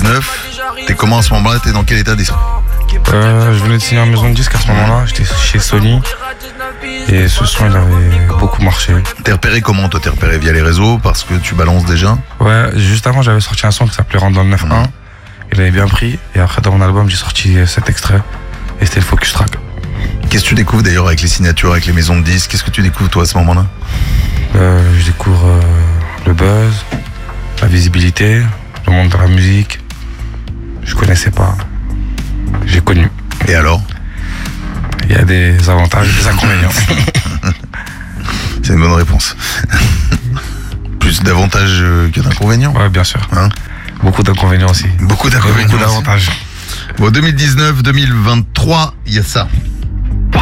2019. T'es comment à ce moment-là? T'es dans quel état d'esprit? Je venais de signer en maison de disque à ce moment-là. J'étais chez Sony. Et ce son, il avait beaucoup marché. T'es repéré comment? Toi, t'es repéré via les réseaux parce que tu balances déjà? Ouais, juste avant, j'avais sorti un son qui s'appelait Rentre dans le 9-1. Il avait bien pris. Et après, dans mon album, j'ai sorti cet extrait. Et c'était le Focus Track. Qu'est-ce que tu découvres d'ailleurs avec les signatures, avec les maisons de disques? Qu'est-ce que tu découvres toi à ce moment-là? Je découvre le buzz, la visibilité, le monde de la musique. Je connaissais pas. J'ai connu. Et alors? Il y a des avantages et des inconvénients. C'est une bonne réponse. Plus d'avantages que d'inconvénients? Ouais, bien sûr. Hein? Beaucoup d'inconvénients aussi. Beaucoup d'inconvénients. Beaucoup d'avantages. Bon, 2019, 2023, il y a ça.